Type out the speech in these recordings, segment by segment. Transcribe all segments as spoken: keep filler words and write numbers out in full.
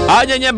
¡Ay, ay, ay,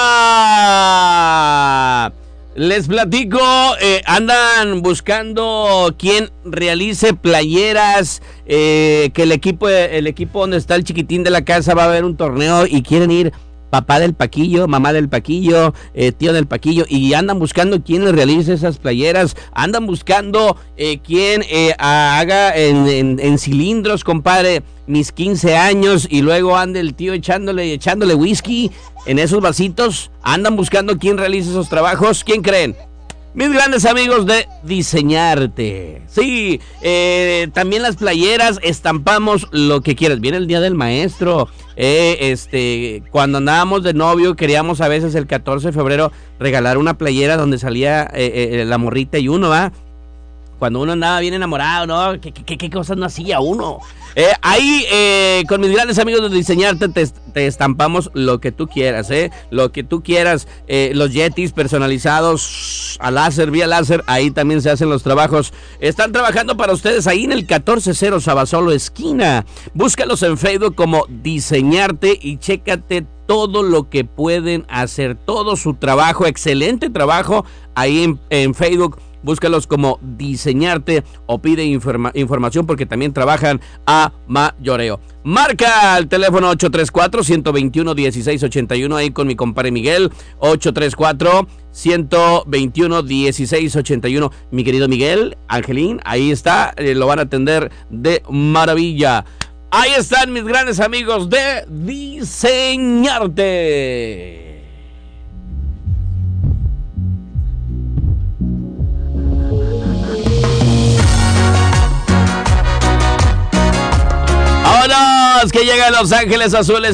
papá! Les platico, eh, andan buscando quien realice playeras, eh, que el equipo, el equipo donde está el chiquitín de la casa va a haber un torneo y quieren ir papá del Paquillo, mamá del Paquillo, eh, tío del Paquillo, y andan buscando quién les realice esas playeras, andan buscando eh, quién eh, haga en, en, en cilindros, compadre, mis quince años, y luego anda el tío echándole, echándole whisky en esos vasitos. Andan buscando quién realice esos trabajos. ¿Quién creen? Mis grandes amigos de Diseñarte. Sí, eh, también las playeras, estampamos lo que quieras. Viene el Día del Maestro. Eh, este, cuando andábamos de novio, queríamos a veces el catorce de febrero regalar una playera donde salía eh, eh, la morrita y uno, ¿va? Cuando uno andaba bien enamorado, ¿no? ¿Qué, qué, qué cosas no hacía uno? Eh, ahí, eh, con mis grandes amigos de Diseñarte, te, te estampamos lo que tú quieras, ¿eh? Lo que tú quieras. Eh, los Yetis personalizados a láser, vía láser, ahí también se hacen los trabajos. Están trabajando para ustedes ahí en el catorce cero Sabasolo esquina. Búscalos en Facebook como Diseñarte y chécate todo lo que pueden hacer. Todo su trabajo, excelente trabajo ahí en, en Facebook. Búscalos como Diseñarte o pide informa- información porque también trabajan a mayoreo. Marca el teléfono ocho tres cuatro, uno dos uno, uno seis ocho uno ahí con mi compadre Miguel. ocho tres cuatro, uno dos uno, uno seis ocho uno. Mi querido Miguel, Angelín, ahí está, eh, lo van a atender de maravilla. Ahí están mis grandes amigos de Diseñarte. ¡Vámonos! Que llega a Los Ángeles Azules